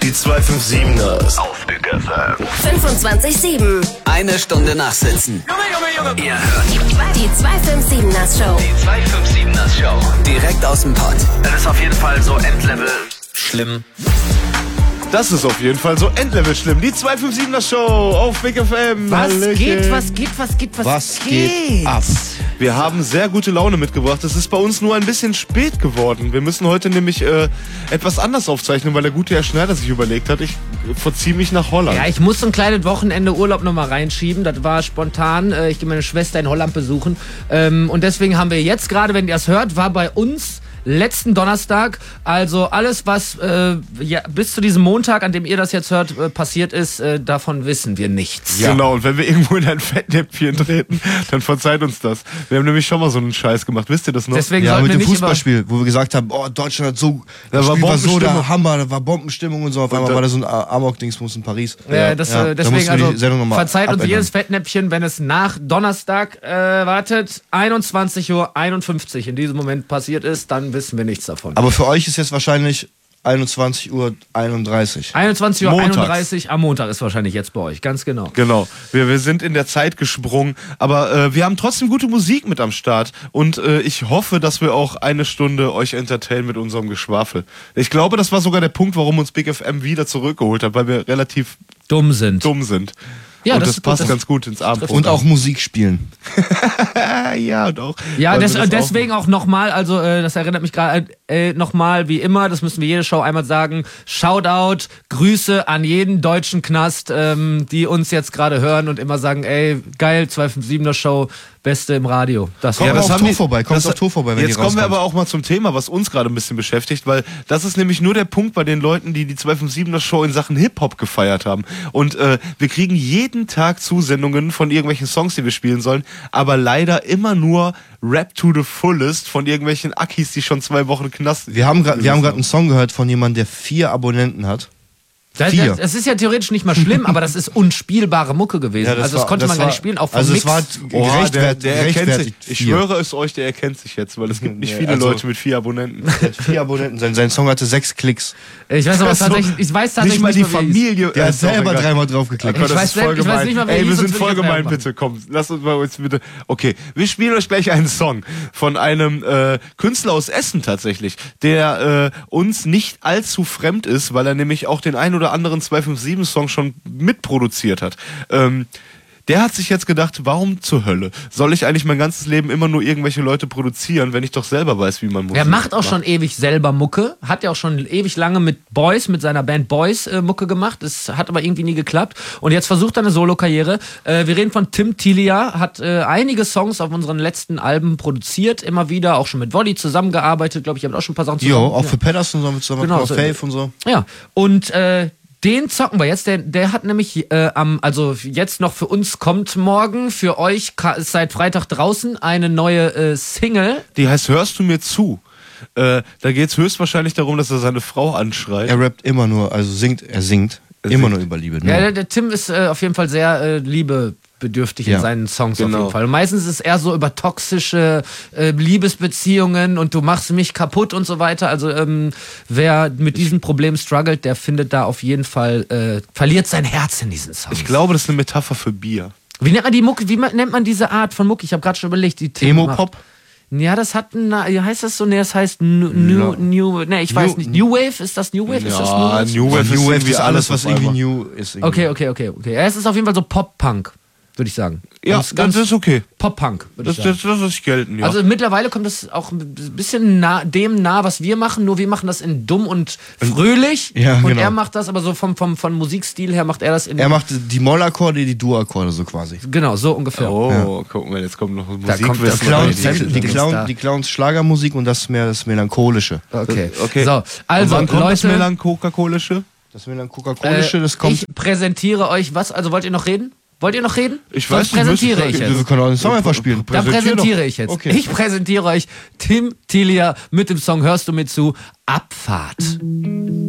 Die 257ers auf Big FM. 25/7. Eine Stunde nachsitzen. Junge. Ihr hört Die 257ers Show. die 257ers Show. Direkt aus dem Pott. Das ist auf jeden Fall so Endlevel schlimm. Das ist auf jeden Fall so Endlevel schlimm. Die 257er Show auf Big FM. Was Hallöchen. geht ab? Wir haben sehr gute Laune mitgebracht. Es ist bei uns nur ein bisschen spät geworden. Wir müssen heute nämlich etwas anders aufzeichnen, weil der gute Herr Schneider sich überlegt hat, ich verziehe mich nach Holland. Ja, ich muss ein kleines Wochenende Urlaub nochmal reinschieben. Das war spontan. Ich gehe meine Schwester in Holland besuchen. Und deswegen haben wir jetzt gerade, wenn ihr es hört, war bei uns letzten Donnerstag, also alles, was bis zu diesem Montag, an dem ihr das jetzt hört, passiert ist, davon wissen wir nichts. Ja. Genau, und wenn wir irgendwo in ein Fettnäpfchen treten, dann verzeiht uns das. Wir haben nämlich schon mal so einen Scheiß gemacht, wisst ihr das noch? Deswegen Ja, sollten mit wir dem nicht Fußballspiel, wo wir gesagt haben, oh, Deutschland hat so, Da das war Spiel war so Bombenstimmung. der Hammer, da war Bombenstimmung und so, auf einmal war da so ein Amok-Dingsbums in Paris. da mussten deswegen wir also die Sendung noch mal verzeiht uns abändern. jedes Fettnäpfchen, wenn es nach Donnerstag 21:51 Uhr in diesem Moment passiert ist, dann wissen wir nichts davon. Aber für euch ist jetzt wahrscheinlich 21:31 Uhr. 21:31 Uhr am Montag ist wahrscheinlich jetzt bei euch, ganz genau. Genau, wir sind in der Zeit gesprungen, aber wir haben trotzdem gute Musik mit am Start und ich hoffe, dass wir auch eine Stunde euch entertainen mit unserem Geschwafel. Ich glaube, das war sogar der Punkt, warum uns Big FM wieder zurückgeholt hat, weil wir relativ Dumm sind. dumm sind. Ja, und das das ist gut, passt das ganz gut ins Abendprogramm. Und auch Musik spielen. Ja, und auch. Ja, weil wir das deswegen auch nochmal, also das erinnert mich gerade nochmal, wie immer, das müssen wir jede Show einmal sagen, Shoutout, Grüße an jeden deutschen Knast, die uns jetzt gerade hören und immer sagen, ey, geil, 257er Show, Beste im Radio. Das Kommt Ja, das auf haben Tour die- vorbei, kommt das- auf Tour vorbei, wenn Jetzt die kommen wir rauskommt. aber auch mal zum Thema, was uns gerade ein bisschen beschäftigt, weil das ist nämlich nur der Punkt bei den Leuten, die 257er Show in Sachen Hip-Hop gefeiert haben. Und wir kriegen jeden Tag Zusendungen von irgendwelchen Songs, die wir spielen sollen, aber leider immer nur Rap to the Fullest von irgendwelchen Akis, die schon 2 Wochen Knast. Wir haben gerade einen Song gehört von jemandem, der 4 Abonnenten hat. Das ist ja theoretisch nicht mal schlimm, aber das ist unspielbare Mucke gewesen. Ja, das konnte man gar nicht spielen, auch vom Also Mix. es war Oha, der erkennt sich. gerechtfertigt. Ich 4. schwöre es euch, der erkennt sich jetzt, weil es gibt nicht Ja, viele also- Leute mit 4 Abonnenten. Der hat 4 Abonnenten. Sein Song hatte 6 Klicks. Ich weiß aber Also, tatsächlich, ich weiß tatsächlich nicht mal die wie es- Familie. Der hat ist doch selber egal. 3-mal draufgeklickt. Gott, Ich das weiß ist voll nicht mal, gemein. wer Ey, wir hieß, sind sonst voll will ich das gemein, machen. bitte, komm, lasst uns mal uns bitte. Okay, wir spielen euch gleich einen Song von einem Künstler aus Essen tatsächlich, der uns nicht allzu fremd ist, weil er nämlich auch den ein oder anderen 257-Song schon mitproduziert hat. Der hat sich jetzt gedacht, warum zur Hölle soll ich eigentlich mein ganzes Leben immer nur irgendwelche Leute produzieren, wenn ich doch selber weiß, wie man Musik Er macht auch schon ewig selber Mucke, hat ja auch schon ewig lange mit seiner Band Boys Mucke gemacht, das hat aber irgendwie nie geklappt und jetzt versucht er eine Solo-Karriere. Wir reden von Tim Tilia, hat einige Songs auf unseren letzten Alben produziert, immer wieder, auch schon mit Wolli zusammengearbeitet, glaube ich, haben auch schon ein paar Sachen zusammen. Jo, auch für Pedersen zusammen Genau, mit so- Faith und so. Ja, und den zocken wir jetzt. Der hat nämlich also jetzt noch für uns kommt morgen, für euch ist seit Freitag draußen eine neue Single. Die heißt Hörst du mir zu? Da geht es höchstwahrscheinlich darum, dass er seine Frau anschreit. Er rappt immer nur, also er singt immer nur über Liebe. Ja, Nur. der Tim ist auf jeden Fall sehr liebebedürftig in Ja. seinen Songs auf Genau. jeden Fall. Und meistens ist es eher so über toxische Liebesbeziehungen und du machst mich kaputt und so weiter. Also wer mit diesem Problem struggelt, der findet da auf jeden Fall, verliert sein Herz in diesen Songs. Ich glaube, das ist eine Metapher für Bier. Wie nennt man die Mucke? nennt man diese Art von Mucke? Ich habe gerade schon überlegt. Die Tim Emo-Pop? macht. Ja, das hat heißt das so? Nee, das heißt ich weiß nicht. New Wave? Ist das New Wave? Ist das New Wave New Wave irgendwie ist alles, was auf irgendwie einmal. new ist. Irgendwie. Okay. Ja, es ist auf jeden Fall so Pop-Punk, würde ich sagen. Ja, Ganz das ist okay. Pop-Punk, würde ich Das sagen. lasse ich gelten, ja. Also mittlerweile kommt das auch ein bisschen dem nah, was wir machen, nur wir machen das in dumm und fröhlich. Ja, und genau. er macht das aber so vom Musikstil her macht er das in. Er macht die Mollakkorde, die Dur-Akkorde so quasi. Genau, so ungefähr. Oh, guck mal, jetzt kommt noch Da kommt Musikwissen. das Clowns, rein. die Clowns Schlagermusik und das mehr das Melancholische. Okay. Okay. So, also wann kommt das Leute, Melancholische? Das Melancholische, das kommt. ich präsentiere euch was. Also wollt ihr noch reden? Ich Sonst weiß nicht, präsentiere ich jetzt. Wir können auch den Song einfach spielen. Dann präsentiere ich jetzt. Okay. Ich präsentiere euch Tim Tilia mit dem Song Hörst du mir zu? Abfahrt.